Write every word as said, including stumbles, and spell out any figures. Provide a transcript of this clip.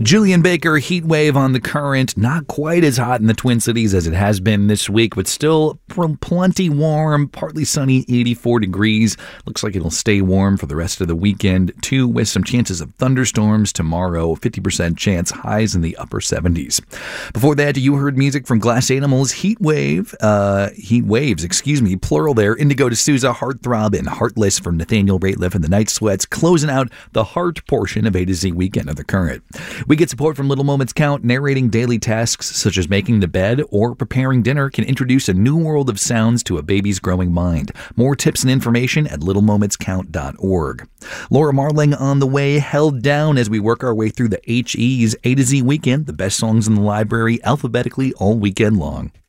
Julian Baker, heat wave on the Current. Not quite as hot in the Twin Cities as it has been this week, but still plenty warm, partly sunny, eighty-four degrees. Looks like it'll stay warm for the rest of the weekend, too, with some chances of thunderstorms tomorrow, fifty percent chance, highs in the upper seventies. Before that, you heard music from Glass Animals, Heat Wave, uh, Heat Waves, excuse me, plural there, Indigo D'Souza, Heartthrob, and Heartless from Nathaniel Rateliff and the Night Sweats, closing out the heart portion of A to Z Weekend of the Current. We get support from Little Moments Count. Narrating daily tasks such as making the bed or preparing dinner can introduce a new world of sounds to a baby's growing mind. More tips and information at little moments count dot org. Laura Marling on the way, held down as we work our way through the H E's A to Z Weekend, the best songs in the library alphabetically all weekend long.